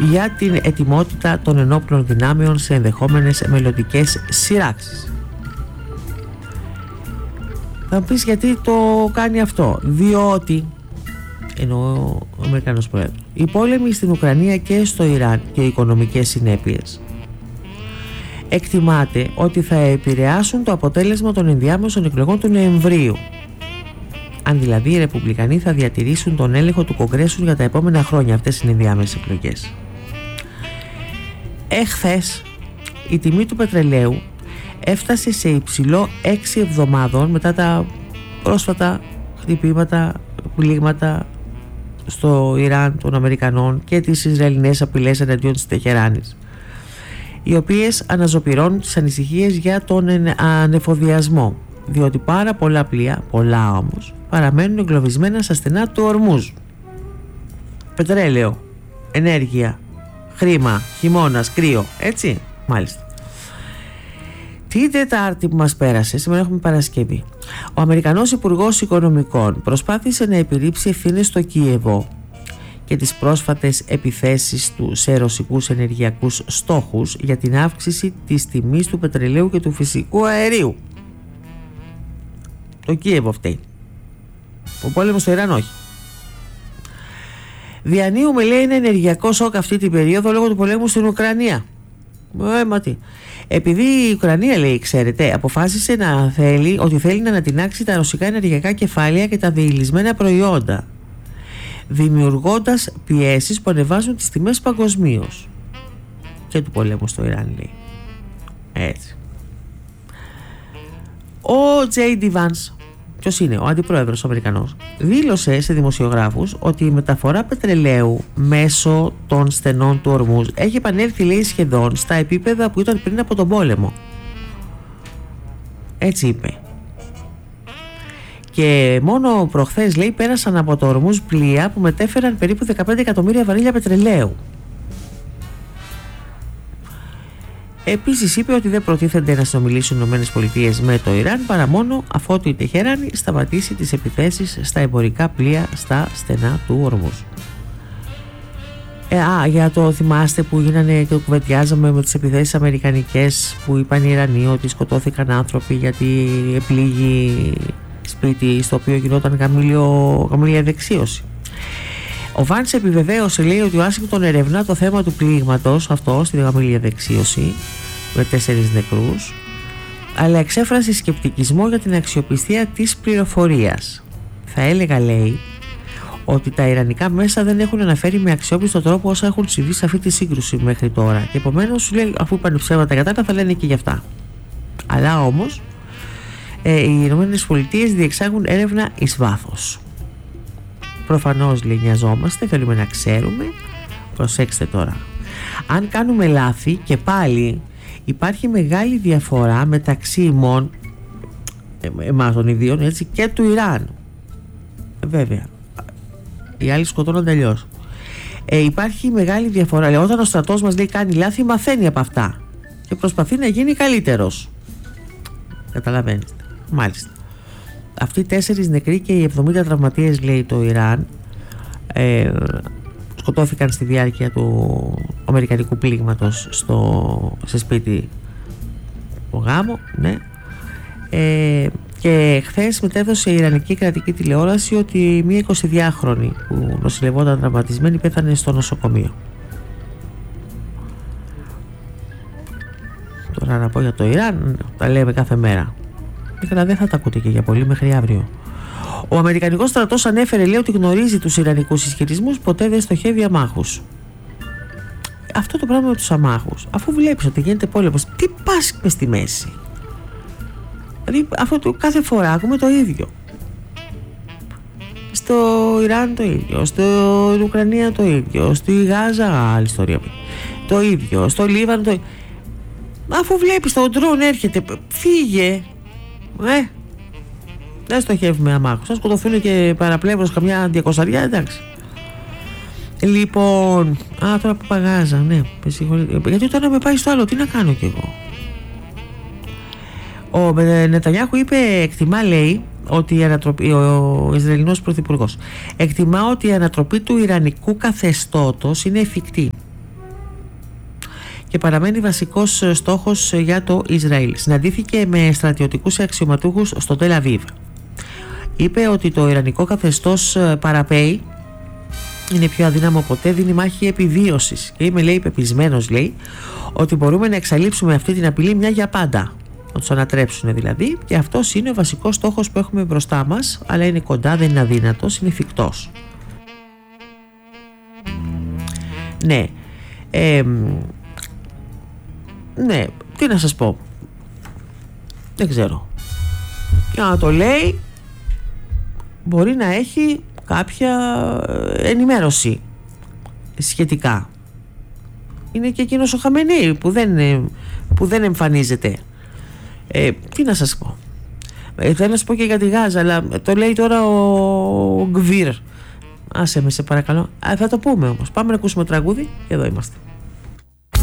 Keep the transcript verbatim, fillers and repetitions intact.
για την ετοιμότητα των ενόπλων δυνάμεων σε ενδεχόμενες μελλοντικές σειράξεις. Θα μου πεις γιατί το κάνει αυτό? Διότι, εννοώ ο Αμερικανός Πρόεδρος, οι πόλεμοι στην Ουκρανία και στο Ιράν και οι οικονομικές συνέπειες εκτιμάται ότι θα επηρεάσουν το αποτέλεσμα των ενδιάμεσων εκλογών του Νοεμβρίου. Αν δηλαδή οι Ρεπουμπλικανοί θα διατηρήσουν τον έλεγχο του Κογκρέσου για τα επόμενα χρόνια, αυτές είναι οι ενδιάμεσες εκλογές. Εχθές η τιμή του πετρελαίου έφτασε σε υψηλό έξι εβδομάδων μετά τα πρόσφατα χτυπήματα, πλήγματα στο Ιράν των Αμερικανών και τις Ισραηλινές απειλές εναντίον της Τεχεράνης, οι οποίες αναζωπυρώνουν τις ανησυχίες για τον ανεφοδιασμό, διότι πάρα πολλά πλοία, πολλά όμως, παραμένουν εγκλωβισμένα στα στενά του Ορμούζ. Πετρέλαιο, ενέργεια, χρήμα, χειμώνας, κρύο, έτσι, μάλιστα. Την Τετάρτη που μας πέρασε, σήμερα έχουμε Παρασκευή, ο Αμερικανός Υπουργός Οικονομικών προσπάθησε να επιρρύψει ευθύνες στο Κίεβο και τις πρόσφατες επιθέσεις του σε ρωσικούς ενεργειακούς στόχους για την αύξηση της τιμής του πετρελαίου και του φυσικού αερίου. Το Κίεβο φταίει. Ο πόλεμος στο Ιράν όχι. Διανύουμε, λέει, ένα ενεργειακό σοκ αυτή την περίοδο λόγω του πολέμου στην Ουκρανία. Ε, μα τι. Επειδή η Ουκρανία, λέει, ξέρετε, αποφάσισε να θέλει, ότι θέλει να ανατινάξει τα ρωσικά ενεργειακά κεφάλαια και τα διελισμένα προϊόντα, δημιουργώντας πιέσεις που ανεβάζουν τις τιμές παγκοσμίως. Και του πολέμου στο Ιράν, λέει. Έτσι. Ο τζέι ντι Vance, ποιος είναι, ο αντιπρόεδρος ο Αμερικανός, δήλωσε σε δημοσιογράφους ότι η μεταφορά πετρελαίου μέσω των στενών του Ορμούζ έχει επανέλθει, λέει, σχεδόν στα επίπεδα που ήταν πριν από τον πόλεμο. Έτσι είπε. Και μόνο προχθές, λέει, πέρασαν από το Ορμούζ πλοία που μετέφεραν περίπου δεκαπέντε εκατομμύρια βαρύλια πετρελαίου. Επίσης είπε ότι δεν προτίθενται να συνομιλήσουν οι ΗΠΑ με το Ιράν παρά μόνο αφότου η Τεχεράνη σταματήσει τις επιθέσεις στα εμπορικά πλοία στα στενά του Ορμούζ. Ε, α, για το θυμάστε που γίνανε και κουβεντιάζαμε με τις επιθέσεις αμερικανικές που είπαν οι Ιρανοί ότι σκοτώθηκαν άνθρωποι γιατί επλήγει σπίτι στο οποίο γινόταν καμήλια δεξίωση. Ο Βάνς επιβεβαίωσε, λέει, ότι ο Ουάσιγκτον ερευνά το θέμα του πλήγματος αυτό στη γαμήλια δεξίωση με τέσσερις νεκρούς, αλλά εξέφρασε σκεπτικισμό για την αξιοπιστία της πληροφορίας. Θα έλεγα, λέει, ότι τα ιρανικά μέσα δεν έχουν αναφέρει με αξιόπιστο τρόπο όσα έχουν συμβεί σε αυτή τη σύγκρουση μέχρι τώρα και επομένως σου λέει, αφού είπαν ψέματα κατά τα, θα λένε και γι' αυτά. Αλλά όμως ε, οι Ηνωμένες Πολιτείες διεξάγουν έρευνα εις βάθος. Προφανώς, λέει, νοιαζόμαστε, θέλουμε να ξέρουμε. Προσέξτε τώρα, αν κάνουμε λάθη, και πάλι υπάρχει μεγάλη διαφορά μεταξύ ημών, ε, εμάς των ιδίων, έτσι, και του Ιράν. ε, βέβαια οι άλλοι σκοτώνονται αλλιώς. ε, υπάρχει μεγάλη διαφορά, λέει, όταν ο στρατός μας, λέει, κάνει λάθη, μαθαίνει από αυτά και προσπαθεί να γίνει καλύτερος. Καταλαβαίνετε, μάλιστα. Αυτοί οι τέσσερις νεκροί και οι εβδομήντα τραυματίες, λέει, το Ιράν ε, σκοτώθηκαν στη διάρκεια του αμερικανικού πλήγματος στο, σε σπίτι το γάμο, ναι. Ε, και χθες μετέδωσε η Ιρανική κρατική τηλεόραση ότι μία εικοσιδυάχρονη που νοσηλευόταν τραυματισμένη πέθανε στο νοσοκομείο. Τώρα να πω για το Ιράν, τα λέμε κάθε μέρα. Αλλά δεν θα τα ακούτε και για πολύ μέχρι αύριο. Ο Αμερικανικός στρατός ανέφερε, λέει, ότι γνωρίζει τους Ιρανικούς ισχυρισμούς, ποτέ δεν στοχεύει αμάχους. Αυτό το πράγμα με τους αμάχους, αφού βλέπεις ότι γίνεται πόλεμος, τι πας μες στη μέση? Δηλαδή αυτό το, κάθε φορά ακούμε το ίδιο. Στο Ιράν το ίδιο, στην Ουκρανία το ίδιο, στη Γάζα άλλη ιστορία το ίδιο, στο Λίβανο το ίδιο. Αφού βλέπεις το ντρόν έρχεται, φύγε. Ε, δεν στοχεύουμε αμάχους. Θα σκοτωθούν και παραπλεύρως καμιά διακοσαριά, εντάξει. Λοιπόν, α, τώρα που παγάζα, ναι, γιατί τώρα με πάει στο άλλο, τι να κάνω κι εγώ. Ο Νετανιάχου είπε, εκτιμά, λέει, ότι η ανατροπή, ο Ισραηλινός πρωθυπουργός εκτιμά ότι η ανατροπή του Ιρανικού καθεστώτος είναι εφικτή. και παραμένει βασικός στόχος για το Ισραήλ. Συναντήθηκε με στρατιωτικούς αξιωματούχους στο Τελ Αβίβ. Είπε ότι το ιρανικό καθεστώς παραπέει, είναι πιο αδύναμο ποτέ, δίνει μάχη επιβίωσης και είμαι, λέει, πεπισμένος, λέει, ότι μπορούμε να εξαλείψουμε αυτή την απειλή μια για πάντα, να τους ανατρέψουν δηλαδή, και αυτός είναι ο βασικός στόχος που έχουμε μπροστά μας, αλλά είναι κοντά, δεν είναι αδύνατος, είναι εφικτός. Ναι, ε, ναι, τι να σας πω, δεν ξέρω, για να το λέει μπορεί να έχει κάποια ενημέρωση σχετικά. Είναι και εκείνος ο Χαμενέι που δεν, που δεν εμφανίζεται. Ε, τι να σας πω, ε, θέλω να σας πω και για τη Γάζα, αλλά το λέει τώρα ο Γκβίρ. Άσε με, σε παρακαλώ. Α, θα το πούμε όμως. Πάμε να ακούσουμε τραγούδι και εδώ είμαστε.